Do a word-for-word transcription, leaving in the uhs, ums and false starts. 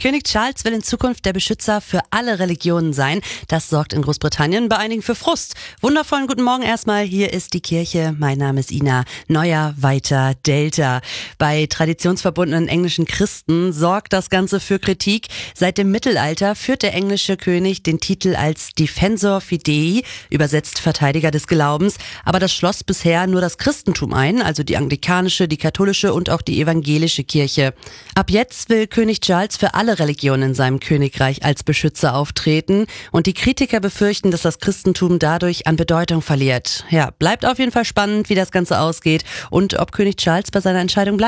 König Charles will in Zukunft der Beschützer für alle Religionen sein. Das sorgt in Großbritannien bei einigen für Frust. Wundervollen guten Morgen erstmal. Hier ist die Kirche. Mein Name ist Ina. Neuer, weiter, Delta. Bei traditionsverbundenen englischen Christen sorgt das Ganze für Kritik. Seit dem Mittelalter führt der englische König den Titel als Defensor Fidei, übersetzt Verteidiger des Glaubens. Aber das schloss bisher nur das Christentum ein, also die anglikanische, die katholische und auch die evangelische Kirche. Ab jetzt will König Charles für alle Religionen in seinem Königreich als Beschützer auftreten und die Kritiker befürchten, dass das Christentum dadurch an Bedeutung verliert. Ja, bleibt auf jeden Fall spannend, wie das Ganze ausgeht und ob König Charles bei seiner Entscheidung bleibt.